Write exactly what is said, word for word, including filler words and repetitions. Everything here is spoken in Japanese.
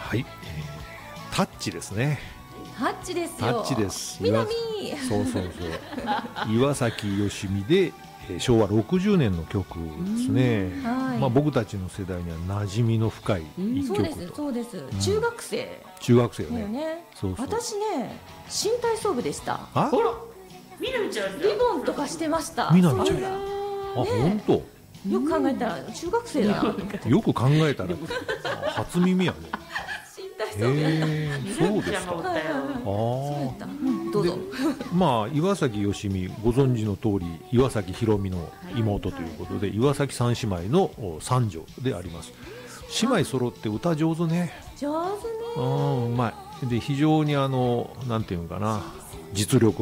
はい、えー、タッチですね。 タッチですよ。 タッチです。 南。 そうそうそう岩崎良美で、えー、しょうわろくじゅうねんの曲ですね。はい、まあ、僕たちの世代には馴染みの深い一曲と。 そうですそうです、うん、中学生中学生よね。 ね。 そうそう、 私ね新体操部でした。 あほらみなみちゃんリボンとかしてました。 みなみちゃん、あ、本当。 よく考えたら中学生だな。 よく考えたら初耳やね。 新体操部やった。 そうですか。 ああ、どうぞ。 まあ岩崎良美、ご存知の通り岩崎宏美の妹ということで、岩崎三姉妹の三女であります。姉妹揃って歌上手ね。 上手ね。 うん、うまい。で非常にあのなんていうのかな、実力